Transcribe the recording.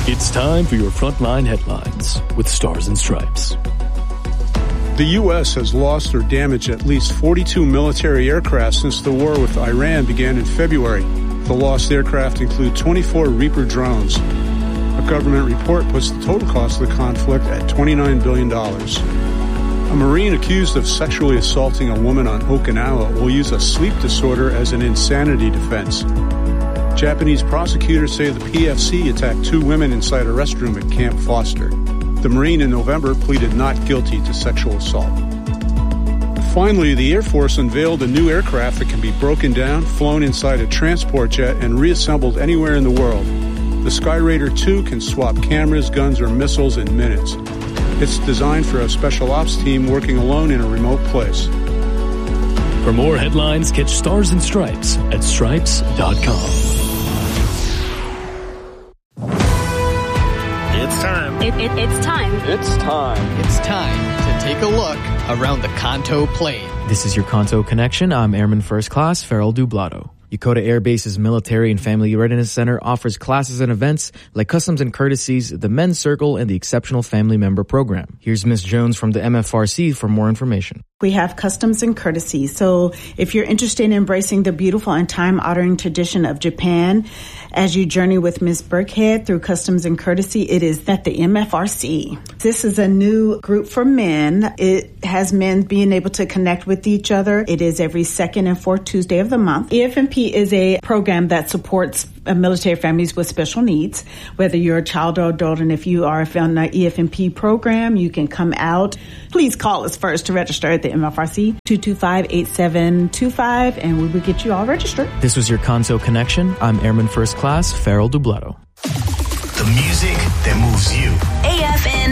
It's time for your Frontline Headlines with Stars and Stripes. The U.S. has lost or damaged at least 42 military aircraft since the war with Iran began in February. The lost aircraft include 24 Reaper drones. A government report puts the total cost of the conflict at $29 billion. A Marine accused of sexually assaulting a woman on Okinawa will use a sleep disorder as an insanity defense. Japanese prosecutors say the PFC attacked 2 women inside a restroom at Camp Foster. The Marine in November pleaded not guilty to sexual assault. Finally, the Air Force unveiled a new aircraft that can be broken down, flown inside a transport jet, and reassembled anywhere in the world. The Skyraider 2 can swap cameras, guns, or missiles in minutes. It's designed for a special ops team working alone in a remote place. For more headlines, catch Stars and Stripes at stripes.com. It's time to take a look around the Kanto Plain. This is your Kanto Connection. I'm Airman First Class Farrell Dublado. Yokota Air Base's Military and Family Readiness Center offers classes and events like Customs and Courtesies, the Men's Circle, and the Exceptional Family Member Program. Here's Ms. Jones from the MFRC for more information. We have Customs and Courtesies. So if you're interested in embracing the beautiful and time-honoring tradition of Japan, as you journey with Ms. Burkhead through Customs and Courtesy, it is at the MFRC. This is a new group for men. It has men being able to connect with each other. It is every second and fourth Tuesday of the month. EFMP is a program that supports military families with special needs, whether you're a child or adult, and if you are in the EFMP program, you can come out. Please call us first to register at the MFRC, 225-8725, and we will get you all registered. This was your Kanto Connection. I'm Airman First Class Farrell Dublado. The music that moves you. AFM